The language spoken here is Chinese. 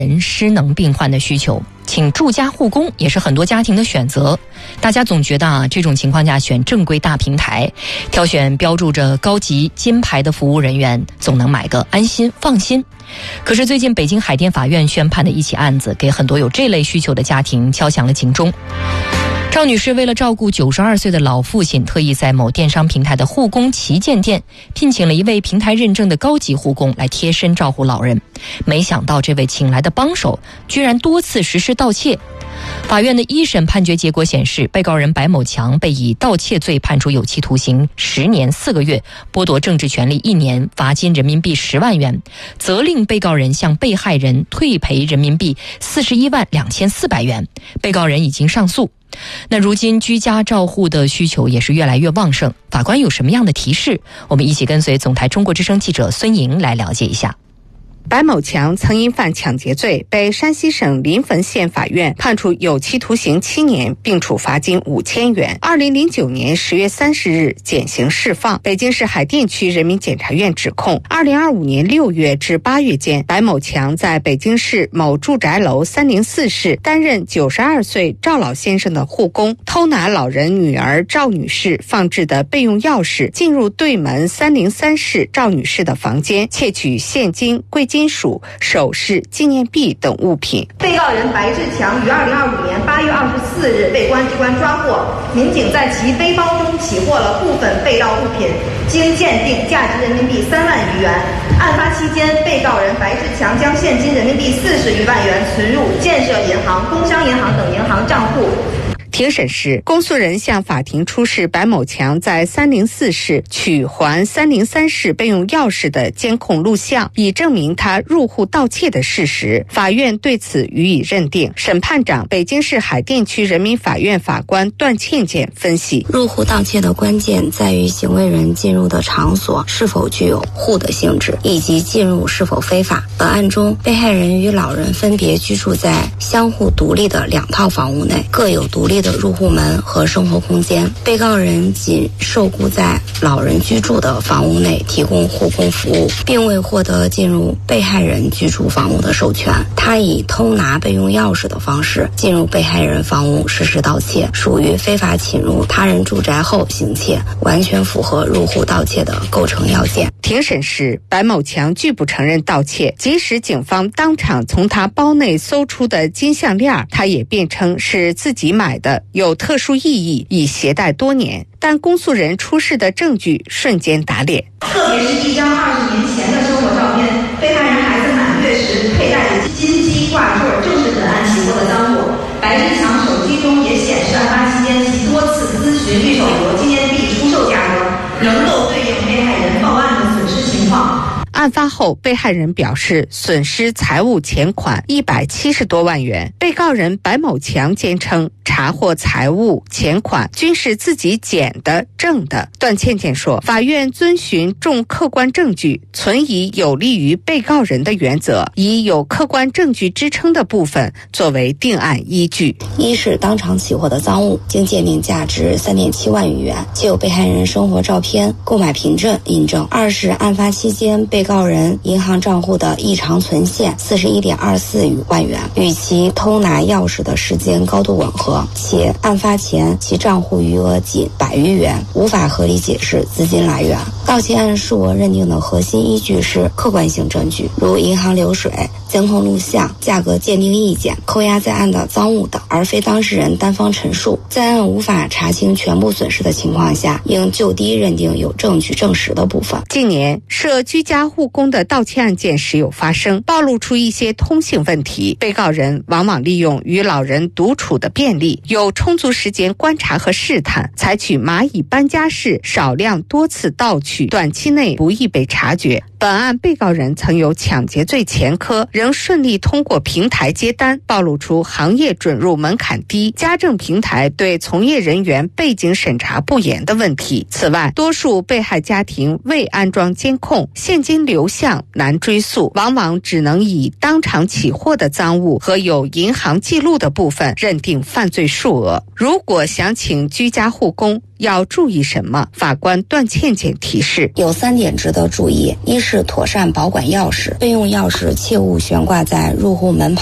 人失能病患的需求，请住家护工也是很多家庭的选择。大家总觉得这种情况下选正规大平台，挑选标注着高级金牌的服务人员，总能买个安心放心。可是最近北京海淀法院宣判的一起案子，给很多有这类需求的家庭敲响了警钟。赵女士为了照顾92岁的老父亲，特意在某电商平台的护工旗舰店聘请了一位平台认证的高级护工来贴身照顾老人。没想到这位请来的帮手居然多次实施盗窃。法院的一审判决结果显示，被告人白某强被以盗窃罪判处有期徒刑10年4个月，剥夺政治权利1年，罚金人民币10万元，责令被告人向被害人退赔人民币41万2400元。被告人已经上诉。那如今居家照护的需求也是越来越旺盛，法官有什么样的提示？我们一起跟随总台中国之声记者孙莹来了解一下。 白某强曾因犯抢劫罪被山西省临汾县法院判处有期徒刑7年，并处罚金5000元。2009年10月30日减刑释放。北京市海淀区人民检察院指控，2025年6月至8月间，白某强在北京市某住宅楼304室担任92岁赵老先生的护工，偷拿老人女儿赵女士放置的备用钥匙，进入对门303室赵女士的房间，窃取现金、贵金属、首饰、纪念币等物品。 被告人白志强于2025年8月24日被公安机关抓获，民警在其背包中起获了部分被盗物品，经鉴定价值人民币3万余元。案发期间，被告人白志强将现金人民币40余万元存入建设银行、工商银行等银行账户。 庭审时，公诉人向法庭出示白某强在304室取还303室备用钥匙的监控录像，以证明他入户盗窃的事实。法院对此予以认定。审判长、北京市海淀区人民法院法官段倩倩分析， 入户盗窃的关键在于行为人进入的场所是否具有户的性质，以及进入是否非法。本案中，被害人与老人分别居住在相互独立的2套房屋内，各有独立的入户门和生活空间。被告人仅受雇在老人居住的房屋内提供护工服务，并未获得进入被害人居住房屋的授权。他以偷拿备用钥匙的方式进入被害人房屋实施盗窃，属于非法侵入他人住宅后行窃，完全符合入户盗窃的构成要件。 庭审时，白某强拒不承认盗窃，即使警方当场从他包内搜出的金项链，他也辩称是自己买的，有特殊意义，已携带多年。但公诉人出示的证据瞬间打脸， 特别是一张20年前的生活照片，被害人孩子满月时佩戴的金鸡挂坠正是本案起获的赃物。白志强手机中也显示，案发期间其多次咨询玉手镯纪念币出售价格，能够对应被害人报案的损失情况。 案发后，被害人表示损失财物钱款170多万元。被告人白某强坚称查获财物钱款均是自己捡的挣的。段倩倩说，法院遵循重客观证据，存以有利于被告人的原则，以有客观证据支撑的部分作为定案依据。 一是当场起获的赃物，经鉴定价值3.7万余元，且有被害人生活照片、购买凭证印证。二是案发期间被告人银行账户的异常存现41.24万元，与其偷拿钥匙的时间高度吻合，且案发前其账户余额仅100余元，无法合理解释资金来源。盗窃案数额认定的核心依据是客观性证据，如银行流水、监控录像、价格鉴定意见、扣押在案的赃物等，而非当事人单方陈述。在案无法查清全部损失的情况下，应就低认定有证据证实的部分。 近年涉居家护工的盗窃案件时有发生，暴露出一些通性问题。被告人往往利用与老人独处的便利，有充足时间观察和试探，采取蚂蚁搬家式少量多次盗取，短期内不易被察觉。本案被告人曾有抢劫罪前科，仍顺利通过平台接单，暴露出行业准入门槛低、家政平台对从业人员背景审查不严的问题。此外，多数被害家庭未安装监控，现金流向难追溯，往往只能以当场起获的赃物和有银行记录的部分认定犯罪数额。如果想请居家护工，要注意什么？法官段倩倩提示， 有3点值得注意。一是式妥善保管钥匙，备用钥匙切勿悬挂在入户门